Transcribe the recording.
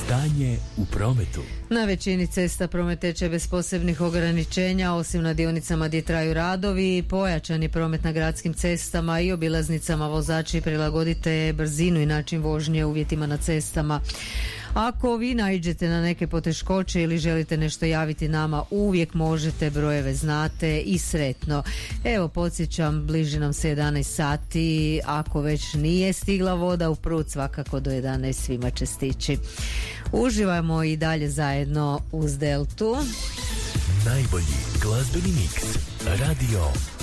Stanje u prometu. Na većini cesta promet teče bez posebnih ograničenja, osim na dionicama gdje traju radovi. Pojačani promet na gradskim cestama i obilaznicama. Vozači, prilagodite brzinu i način vožnje uvjetima na cestama. Ako vi naiđete na neke poteškoće ili želite nešto javiti nama, uvijek možete, brojeve znate i sretno. Evo, podsjećam, bliži nam se 11 sati, ako već nije stigla voda u prut, svakako do 11 svima će stići. Uživajmo i dalje zajedno uz Deltu. Najbolji glazbeni miks. Radio